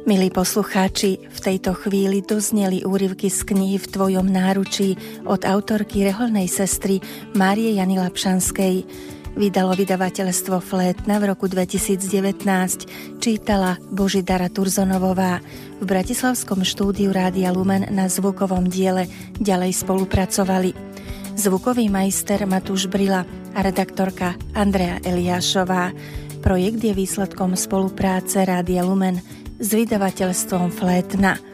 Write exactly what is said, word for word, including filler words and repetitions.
Milí poslucháči, v tejto chvíli dozneli úryvky z knihy V tvojom náručí od autorky rehoľnej sestry Márie Jany Lapšanskej. Vydalo vydavateľstvo Flétna v roku dvetisícdevätnásť, čítala Božidara Turzonovová. V bratislavskom štúdiu Rádia Lumen na zvukovom diele ďalej spolupracovali zvukový majster Matúš Brila a redaktorka Andrea Eliášová. Projekt je výsledkom spolupráce Rádia Lumen s vydavateľstvom Flétna.